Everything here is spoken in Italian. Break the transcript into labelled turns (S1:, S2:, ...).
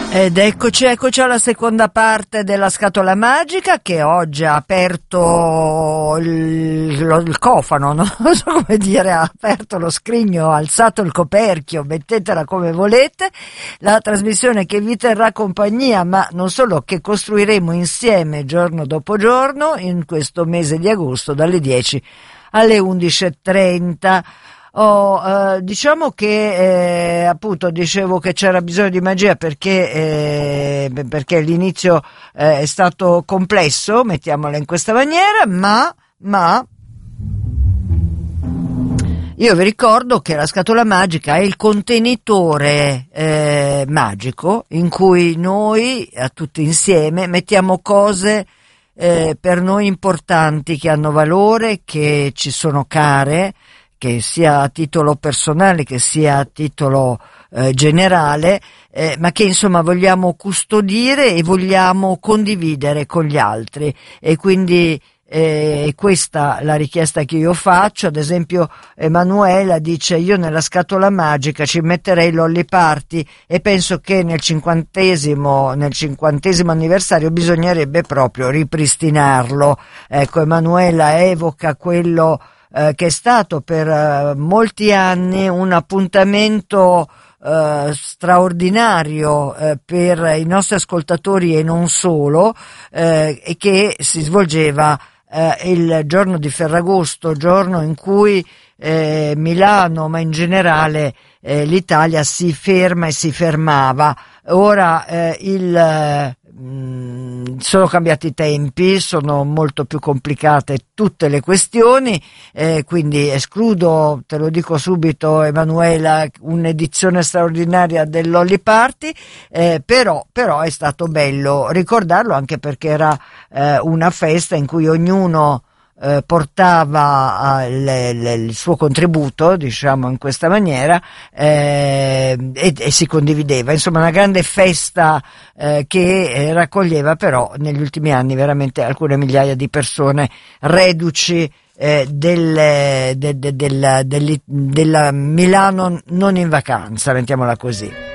S1: Ed eccoci alla seconda parte della scatola magica, che oggi ha aperto il cofano, no? Non so come dire, ha aperto lo scrigno, ha alzato il coperchio, mettetela come volete, la trasmissione che vi terrà compagnia, ma non solo, che costruiremo insieme giorno dopo giorno in questo mese di agosto dalle 10 alle 11:30. Diciamo che appunto dicevo che c'era bisogno di magia perché l'inizio è stato complesso, mettiamola in questa maniera, ma io vi ricordo che la scatola magica è il contenitore magico in cui noi tutti insieme mettiamo cose per noi importanti, che hanno valore, che ci sono care, che sia a titolo personale che sia a titolo generale, ma che insomma vogliamo custodire e vogliamo condividere con gli altri. E quindi questa la richiesta che io faccio. Ad esempio Emanuela dice: io nella scatola magica ci metterei Lolly Party, e penso che nel 50° anniversario bisognerebbe proprio ripristinarlo. Ecco, Emanuela evoca quello che è stato per molti anni un appuntamento straordinario per i nostri ascoltatori e non solo, e che si svolgeva il giorno di Ferragosto, giorno in cui Milano, ma in generale l'Italia, si ferma e si fermava. Ora sono cambiati i tempi, sono molto più complicate tutte le questioni, quindi escludo, te lo dico subito Emanuela, un'edizione straordinaria del Lolly Party, però è stato bello ricordarlo, anche perché era una festa in cui ognuno portava il suo contributo, diciamo in questa maniera, e si condivideva, insomma una grande festa che raccoglieva però negli ultimi anni veramente alcune migliaia di persone reduci della Milano non in vacanza, mettiamola così.